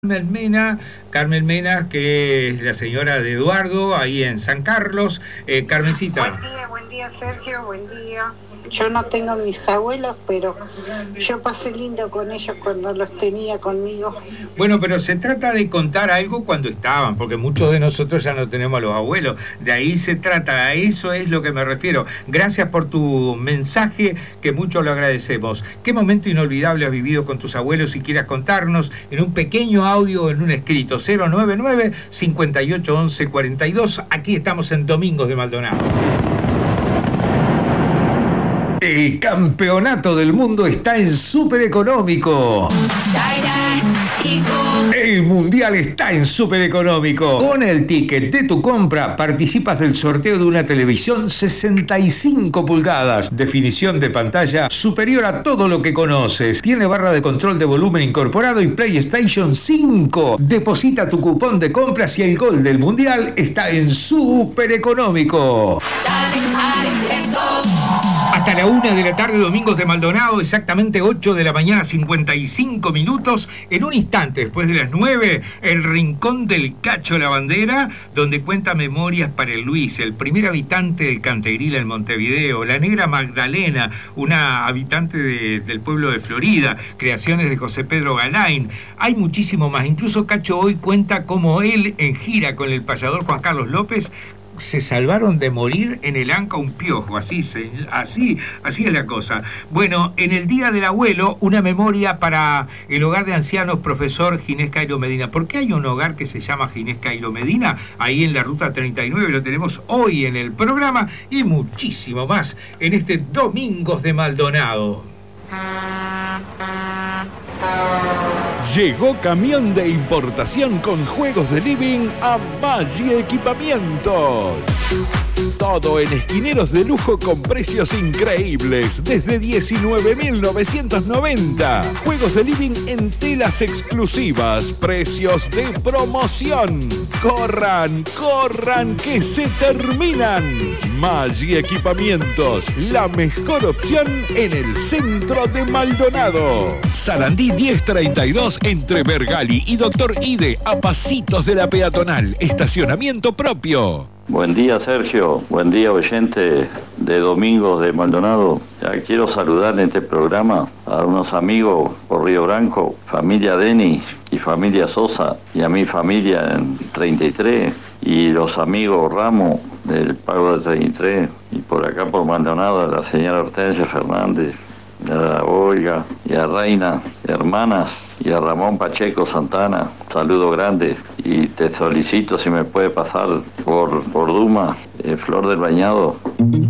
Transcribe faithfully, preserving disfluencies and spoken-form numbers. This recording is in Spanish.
Carmen Mena, Carmen Mena, que es la señora de Eduardo, ahí en San Carlos. Eh, Carmencita. Buen día, buen día, Sergio, buen día. Yo no tengo mis abuelos, pero yo pasé lindo con ellos cuando los tenía conmigo. Bueno, pero se trata de contar algo cuando estaban, porque muchos de nosotros ya no tenemos a los abuelos. De ahí se trata, a eso es lo que me refiero. Gracias por tu mensaje, que mucho lo agradecemos. ¿Qué momento inolvidable has vivido con tus abuelos? Si quieras contarnos en un pequeño audio o en un escrito. cero nueve nueve, cincuenta y ocho, once, cuarenta y dos. Aquí estamos en Domingos de Maldonado. El campeonato del mundo está en Súper Económico. El mundial está en Súper Económico. Con el ticket de tu compra participas del sorteo de una televisión sesenta y cinco pulgadas, definición de pantalla superior a todo lo que conoces. Tiene barra de control de volumen incorporado y PlayStation cinco. Deposita tu cupón de compras y el gol del mundial está en Súper Económico. Hasta la una de la tarde, Domingos de Maldonado, exactamente ocho de la mañana, cincuenta y cinco minutos. En un instante, después de las nueve, el Rincón del Cacho La Bandera, donde cuenta memorias para el Luis, el primer habitante del Cantegril en Montevideo, la negra Magdalena, una habitante de, del pueblo de Florida, creaciones de José Pedro Galain. Hay muchísimo más. Incluso Cacho hoy cuenta cómo él, en gira con el payador Juan Carlos López, se salvaron de morir en el Anca un piojo, así, se, así, así es la cosa. Bueno, en el Día del Abuelo, una memoria para el hogar de ancianos profesor Ginés Cairo Medina. ¿Por qué hay un hogar que se llama Ginés Cairo Medina? Ahí en la ruta treinta y nueve, lo tenemos hoy en el programa y muchísimo más en este Domingos de Maldonado. Llegó camión de importación con juegos de living a Maggi Equipamientos. Todo en esquineros de lujo con precios increíbles, desde diecinueve mil novecientos noventa. Juegos de living en telas exclusivas, precios de promoción. ¡Corran, corran, que se terminan! Maggi Equipamientos, la mejor opción en el centro de Maldonado. Sarandí diez treinta y dos entre Bergali y Doctor Ide, a pasitos de la peatonal. Estacionamiento propio. Buen día, Sergio. Buen día, oyente de Domingos de Maldonado. Ya quiero saludar en este programa a unos amigos por Río Branco, familia Denis y familia Sosa, y a mi familia en treinta y tres, y los amigos Ramos del Pago de treinta y tres, y por acá por Maldonado a la señora Hortensia Fernández, a la Olga y a Reina, hermanas, y a Ramón Pacheco Santana. Saludo grande, y te solicito si me puede pasar por, por Duma, eh, Flor del Bañado.